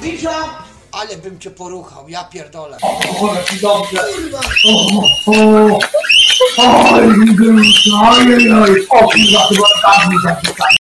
Zwisza, ale bym cię poruchał, ja pierdolę. O, jaki dobrze. Kurwa. Oj, oj, oj, o kurwa, chyba tak mi zapisali.